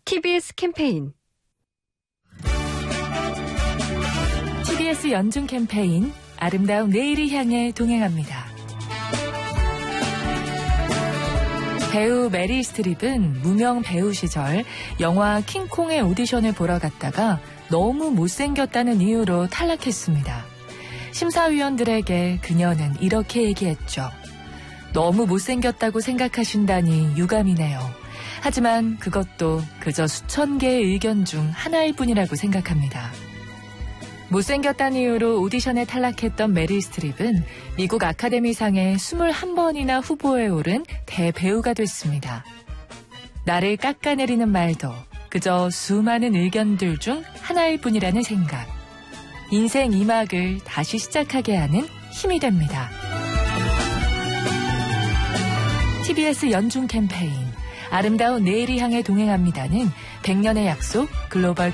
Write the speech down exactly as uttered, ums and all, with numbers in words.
티비에스 캠페인 티비에스 연중 캠페인 아름다운 내일을 향해 동행합니다. 배우 메릴 스트립은 무명 배우 시절 영화 킹콩의 오디션을 보러 갔다가 너무 못생겼다는 이유로 탈락했습니다. 심사위원들에게 그녀는 이렇게 얘기했죠. 너무 못생겼다고 생각하신다니 유감이네요. 하지만 그것도 그저 수천 개의 의견 중 하나일 뿐이라고 생각합니다. 못생겼다는 이유로 오디션에 탈락했던 메릴 스트립은 미국 아카데미상에 이십일 번이나 후보에 오른 대배우가 됐습니다. 나를 깎아내리는 말도 그저 수많은 의견들 중 하나일 뿐이라는 생각. 인생 이 막을 다시 시작하게 하는 힘이 됩니다. 티비에스 연중 캠페인 아름다운 내일을 향해 동행합니다는 백 년의 약속 글로벌